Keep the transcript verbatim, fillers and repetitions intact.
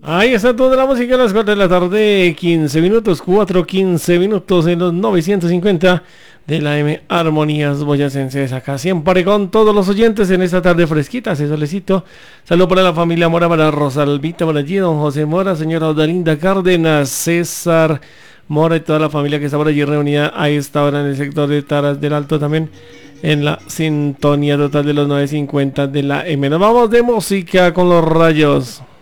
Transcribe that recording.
Ahí está toda la música a las cuatro de la tarde, quince minutos, cuatro quince minutos en los novecientos cincuenta de la M Armonías Boyacenses. Acá siempre con todos los oyentes en esta tarde fresquita, ese solecito. Saludos para la familia Mora, para Rosalvita, para allí, don José Mora, señora Odalinda Cárdenas, César Mora y toda la familia que está por allí reunida a esta hora en el sector de Taras del Alto también. En la sintonía total de los novecientos cincuenta de la M. Nos vamos de música con los rayos.